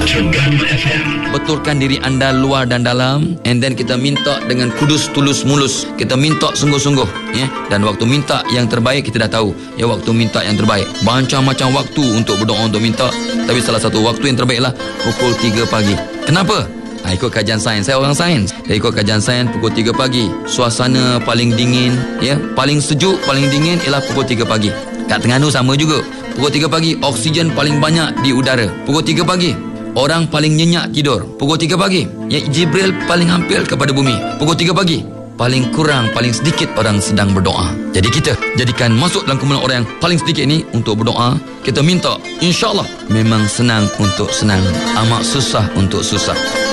Terengganu FM. Betulkan diri anda luar dan dalam, and then kita minta dengan kudus, tulus, mulus. Kita minta sungguh-sungguh, ya. Dan waktu minta yang terbaik kita dah tahu, ya, waktu minta yang terbaik. Macam-macam waktu untuk berdoa untuk minta, tapi salah satu waktu yang terbaiklah pukul 3 pagi. Kenapa? Ikut kajian sains, saya orang sains. Ikut kajian sains, pukul 3 pagi suasana paling dingin, ya, paling sejuk, paling dingin ialah pukul 3 pagi. Kat Terengganu sama juga. Pukul 3 pagi oksigen paling banyak di udara. Pukul 3 pagi orang paling nyenyak tidur. Pukul 3 pagi, ya, Jibril paling hampir kepada bumi. Pukul 3 pagi paling kurang, paling sedikit orang sedang berdoa. Jadi kita jadikan masuk dalam kumpulan orang yang paling sedikit ni untuk berdoa. Kita minta, insya-Allah memang senang untuk senang, amat susah untuk susah.